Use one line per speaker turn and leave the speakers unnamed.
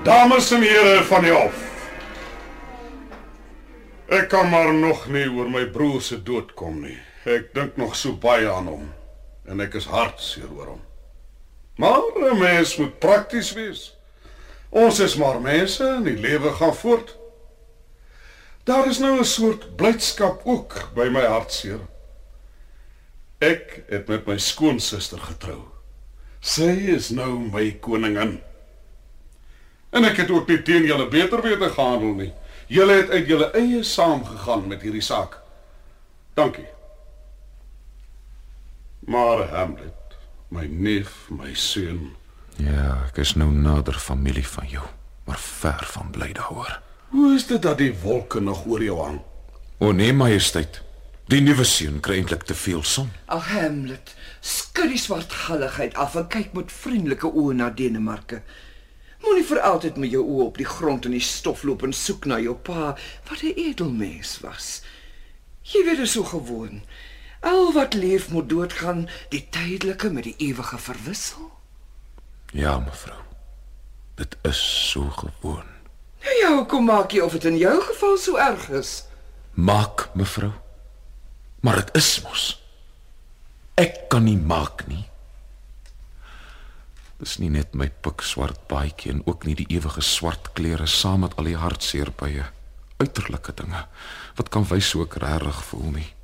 Dames en here van die hof. Ek kan maar nog nie oor my broer se dood kom nie. Ek dink nog so baie aan hom en ek is hartseer oor hom. Maar 'n mens moet prakties wees. Ons is maar mense en die lewe gaan voort. Daar is nou 'n soort blydskap ook by my hartseer. Ek het met my skoonsister getrou. Sy is nou my koningin. En ek het ook nie teen julle beter wete gehandel nie. Julle het uit julle eie saamgegaan met hierdie saak. Dankie. Maar Hamlet, my neef, my seun.
Ja, ek is nou nader familie van jou, maar ver van bly daaroor.
Hoe is dit dat die wolke nog oor jou hang?
O nee, majesteit. Die nuwe seun kry eintlik te veel son.
Ag Hamlet, skud die swartgalligheid af en kyk met vriendelike oë na Denemarke. Moenie vir altyd met jou oë op die grond in die stof loop en soek na jou pa, wat 'n edelmens was. Jy weet, is so gewoon. Al wat leef moet doodgaan, die tydelike met die ewige verwissel.
Ja, mevrou. Dit is so gewoon.
Nou ja, hoekom maak jy of dit in jou geval so erg is?
Maak, mevrou. Maar dit is mos. Ek kan nie maak nie. Dis nie net my pikswart baadjie en ook nie die ewige swart klere saam met al die hartseer by uiterlike dinge wat kan wys hoe ek regtig voel nie.